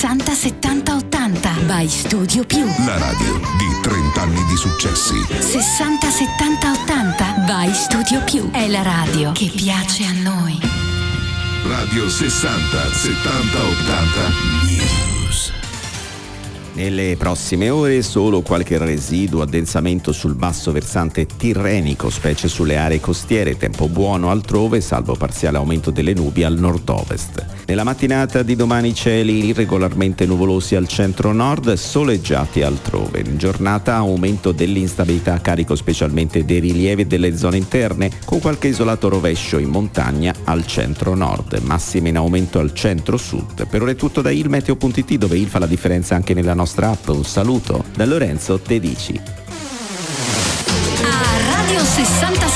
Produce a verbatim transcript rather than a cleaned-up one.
sessanta settanta ottanta. By Studio Più. La radio di trenta anni di successi. sessanta settanta ottanta. By Studio Più. È la radio che piace a noi. Radio sessanta settanta ottanta News. Nelle prossime ore solo qualche residuo addensamento sul basso versante tirrenico, specie sulle aree costiere, tempo buono altrove, salvo parziale aumento delle nubi al nord-ovest. Nella mattinata di domani cieli irregolarmente nuvolosi al centro-nord, soleggiati altrove. In giornata aumento dell'instabilità a carico specialmente dei rilievi delle zone interne, con qualche isolato rovescio in montagna al centro-nord, massime in aumento al centro-sud. Per ora è tutto da il meteo punto it, dove il fa la differenza anche nella nostra app. Un saluto da Lorenzo Tedici. A Radio sessanta